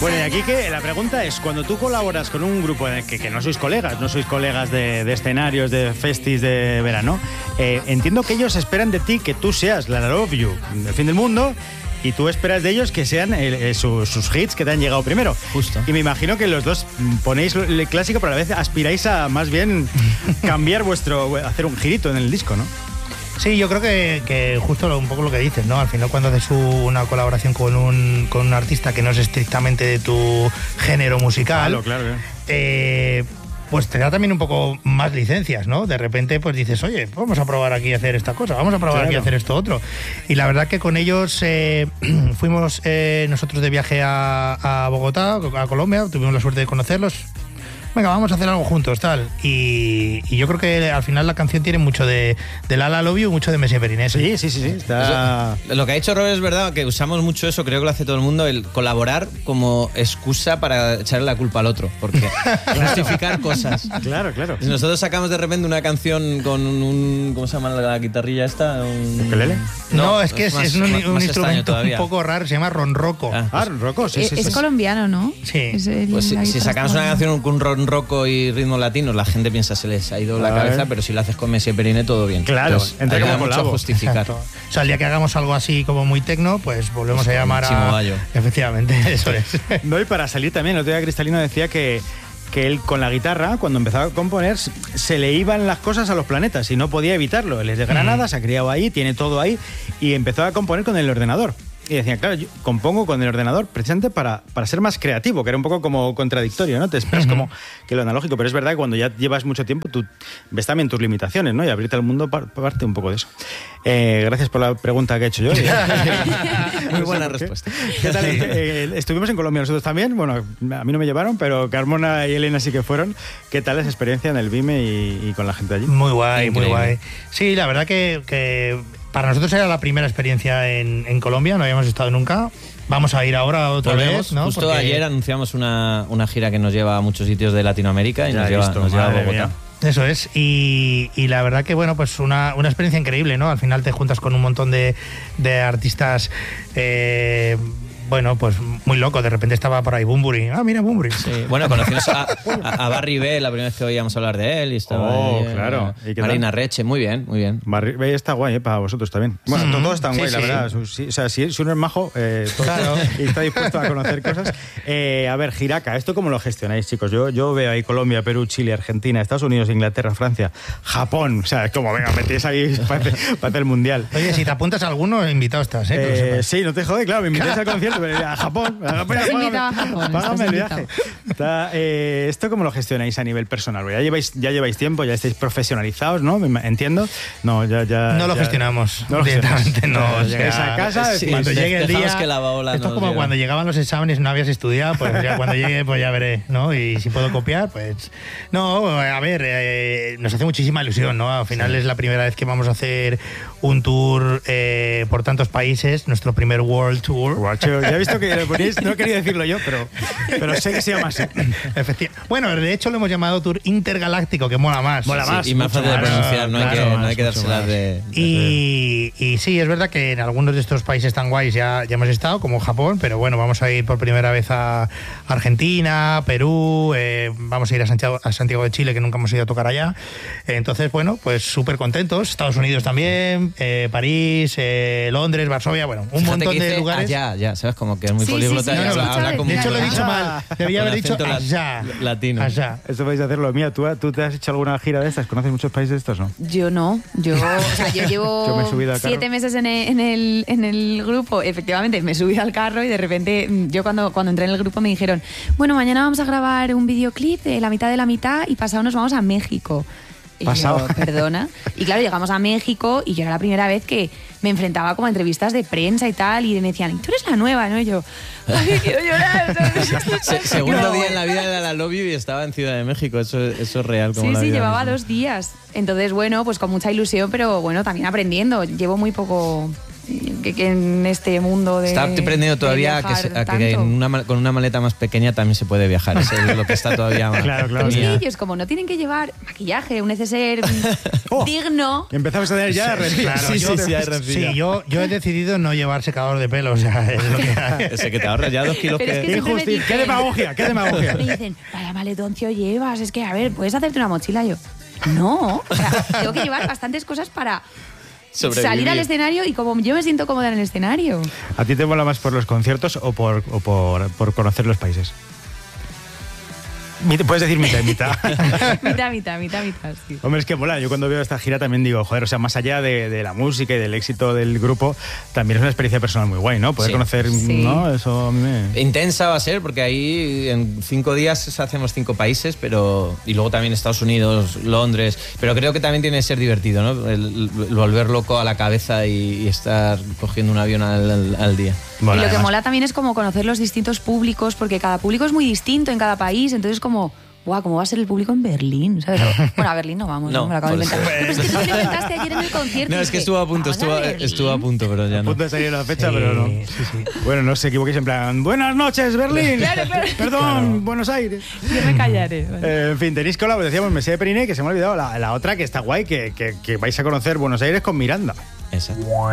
Bueno, y aquí que la pregunta es, cuando tú colaboras con un grupo que no sois colegas de escenarios, de festis de verano, entiendo que ellos esperan de ti que tú seas la Love You, el fin del mundo, y tú esperas de ellos que sean sus hits que te han llegado primero. Justo. Y me imagino que los dos ponéis el clásico, pero a la vez aspiráis a más bien cambiar hacer un girito en el disco, ¿no? Sí, yo creo que justo un poco lo que dices, ¿no? Al final, cuando haces una colaboración con un artista que no es estrictamente de tu género musical, claro. Pues te da también un poco más licencias, ¿no? De repente pues dices, oye, vamos a probar aquí a hacer esta cosa, vamos a probar aquí a hacer esto otro. Y la verdad que con ellos fuimos nosotros de viaje a Bogotá, a Colombia, tuvimos la suerte de conocerlos. Venga, vamos a hacer algo juntos, tal. Y yo creo que al final la canción tiene mucho de Lala Love You, mucho de Messi Perinese. Sí. Está... Lo que ha dicho Robert es verdad, que usamos mucho eso, creo que lo hace todo el mundo, el colaborar como excusa para echarle la culpa al otro, porque justificar cosas. Claro. Nosotros sacamos de repente una canción con un... ¿Cómo se llama la guitarrilla esta? ¿Ukelele? No, es que es un instrumento un poco poco raro, se llama ronroco. Ronroco, sí. Es colombiano, ¿no? Sí. Pues si sacamos una canción con ronroco y ritmos latinos, la gente piensa se les ha ido la cabeza, pero si lo haces con Messi Perine, todo bien. Claro, entre como mucho a justificar. Exacto. O sea, el día que hagamos algo así como muy tecno, pues volvemos a llamar Chimo Bayo. Efectivamente, eso es. No, y para salir también, el otro día Cristalino decía que él con la guitarra, cuando empezaba a componer, se le iban las cosas a los planetas y no podía evitarlo. Él es de Granada, se ha criado ahí, tiene todo ahí, y empezó a componer con el ordenador. Y decía, claro, yo compongo con el ordenador precisamente para ser más creativo, que era un poco como contradictorio, ¿no? Te esperas como que lo analógico, pero es verdad que cuando ya llevas mucho tiempo tú ves también tus limitaciones, ¿no? Y abrirte al mundo parte un poco de eso. Gracias por la pregunta que he hecho yo. Muy buena respuesta. ¿Qué tal? Estuvimos en Colombia nosotros también, bueno, a mí no me llevaron, pero Carmona y Elena sí que fueron. ¿Qué tal esa experiencia en el BIME y con la gente allí? Muy guay, muy guay. Sí, la verdad que para nosotros era la primera experiencia en Colombia, no habíamos estado nunca. Vamos a ir ahora otra vez, ¿no? Justo ayer anunciamos una gira que nos lleva a muchos sitios de Latinoamérica y nos lleva a Bogotá. Mía. Eso es, y la verdad que bueno, pues una experiencia increíble, ¿no? Al final te juntas con un montón de artistas, bueno, pues muy loco. De repente estaba por ahí Bunbury. Ah, mira Bunbury. Sí. Bueno, conocimos a Barry B la primera vez que oíamos hablar de él y estaba claro. Marina Reche, muy bien. Barry B está guay, para vosotros también. Bueno, todos están guay, la verdad. O sea, si uno es majo claro. Y está dispuesto a conocer cosas. A ver, Giraca, ¿esto cómo lo gestionáis, chicos? Yo veo ahí Colombia, Perú, Chile, Argentina, Estados Unidos, Inglaterra, Francia, Japón. O sea, es como, venga, metéis ahí para hacer el mundial. Oye, si te apuntas a alguno, invitado estás, ¿eh? Sí, no te jode, claro, me invitáis al concierto. A Japón. Págame el viaje. ¿Esto cómo lo gestionáis a nivel personal? Ya lleváis tiempo, ya estáis profesionalizados, ¿no? Entiendo. No, no lo gestionamos. No directamente no. Llegáis a casa, cuando llegue el día. Que la bola esto es como cuando llegaban los exámenes y no habías estudiado, pues ya cuando llegue, pues ya veré, ¿no? Y si puedo copiar, pues. No, a ver, nos hace muchísima ilusión, ¿no? Al final es la primera vez que vamos a hacer un tour por tantos países, nuestro primer World Tour. Guacho, ya he visto que lo ponéis, no quería decirlo yo, pero sé que se llama así. Efectivamente. Bueno, de hecho lo hemos llamado Tour Intergaláctico, que mola más. Mola más. Y más fácil de pronunciar, no hay que dárselas de... Y sí, es verdad que en algunos de estos países tan guays ya hemos estado, como Japón, pero bueno, vamos a ir por primera vez a Argentina, Perú, vamos a ir a Santiago de Chile, que nunca hemos ido a tocar allá. Entonces, bueno, pues súper contentos. Estados Unidos también, París, Londres, Varsovia, bueno, un montón de lugares. Ya, ¿sabes? Como que es muy políglota y habla como... De hecho, lo he dicho mal. Debía haber dicho allá. Latino. Allá. Esto podéis hacerlo. Mía, ¿tú te has hecho alguna gira de estas? ¿Conoces muchos países de estos, no? Yo no. Yo llevo 7 meses en el grupo. Efectivamente, me he subido al carro y de repente, yo cuando entré en el grupo me dijeron, bueno, mañana vamos a grabar un videoclip de la mitad y pasado nos vamos a México. Y yo, perdona. Y claro, llegamos a México y yo era la primera vez que me enfrentaba como a entrevistas de prensa y tal, y me decían, tú eres la nueva, ¿no? Y yo, ay, quiero llorar. Segundo día en la vida de la Love You y estaba en Ciudad de México, eso es real. Como sí, llevaba 2 días. Entonces, bueno, pues con mucha ilusión, pero bueno, también aprendiendo. Llevo muy poco que en este mundo de... Está aprendiendo todavía que con una maleta más pequeña también se puede viajar. Eso es lo que está todavía más. Claro. Pero es que ellos, como no tienen que llevar maquillaje, un neceser digno... Empezamos a tener ya rencillas. Claro, sí, yo he decidido no llevar secador de pelo, o sea, es lo que... Ese que te ahorras ya 2 kilos. Pero es que Injusticia. ¡Qué demagogia! Me dicen, vaya maletoncio llevas, es que, a ver, ¿puedes hacerte una mochila? Yo, no, o sea, tengo que llevar bastantes cosas para... salir al escenario y como yo me siento cómoda en el escenario. ¿A ti te mola más por los conciertos o por conocer los países? Puedes decir mitad y mitad. mitad, sí. Hombre, es que mola. Yo cuando veo esta gira también digo, joder, o sea, más allá de la música y del éxito del grupo, también es una experiencia personal muy guay, ¿no? Poder conocer, ¿no? Eso a mí me... Intensa va a ser, porque ahí en 5 días hacemos 5 países, y luego también Estados Unidos, Londres, pero creo que también tiene que ser divertido, ¿no? El volver loco a la cabeza y estar cogiendo un avión al día. Bueno, y lo que mola también es como conocer los distintos públicos, porque cada público es muy distinto en cada país, entonces como... Guau, ¿cómo va a ser el público en Berlín? ¿Sabes? Bueno, a Berlín no vamos, no me lo acabo de inventar. Pero es que tú lo inventaste ayer en el concierto. No, es que estuvo a punto, pero ya no. A punto de salir la fecha, pero no. Sí. Bueno, no os equivoquéis en plan, buenas noches, Berlín. Claro. Perdón, Buenos Aires. Yo me callaré. Vale. En fin, tenéis cola, decíamos Mesía de Periné, que se me ha olvidado la otra que está guay, que vais a conocer Buenos Aires con Miranda. Esa.